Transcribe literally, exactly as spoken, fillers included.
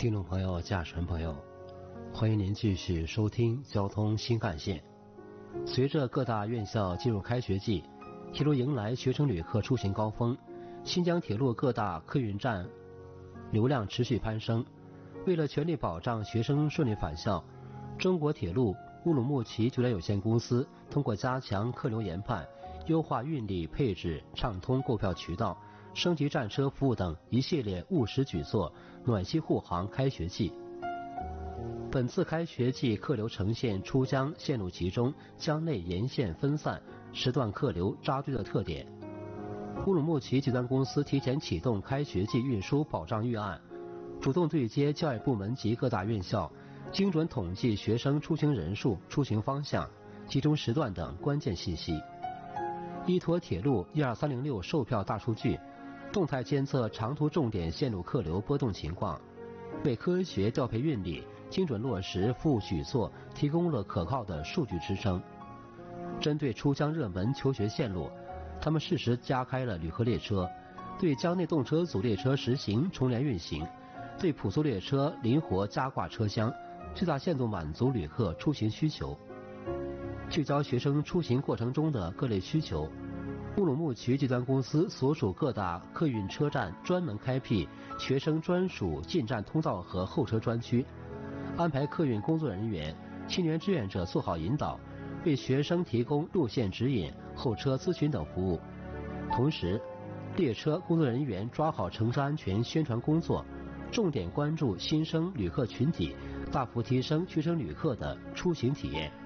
听众朋友、驾驶员朋友，欢迎您继续收听交通新干线。随着各大院校进入开学季，铁路迎来学生旅客出行高峰，新疆铁路各大客运站流量持续攀升。为了全力保障学生顺利返校，中国铁路乌鲁木齐酒店有限公司通过加强客流研判、优化运力配置、畅通购票渠道、升级战车服务等一系列务实举措，暖心护航开学季。本次开学季客流呈现出疆线路集中、疆内沿线分散、时段客流扎堆的特点。乌鲁木齐集团公司提前启动开学季运输保障预案，主动对接教育部门及各大院校，精准统计学生出行人数、出行方向、集中时段等关键信息。依托铁路一二三零六售票大数据，动态监测长途重点线路客流波动情况，为科学调配运力、精准落实服务举措提供了可靠的数据支撑。针对出疆热门求学线路，他们适时加开了旅客列车，对疆内动车组列车实行重联运行，对普速列车灵活加挂车厢，最大限度满足旅客出行需求。聚焦学生出行过程中的各类需求，乌鲁木齐集团公司所属各大客运车站专门开辟学生专属进站通道和候车专区，安排客运工作人员、青年志愿者做好引导，为学生提供路线指引、候车咨询等服务。同时，列车工作人员抓好乘车安全宣传工作，重点关注新生旅客群体，大幅提升学生旅客的出行体验。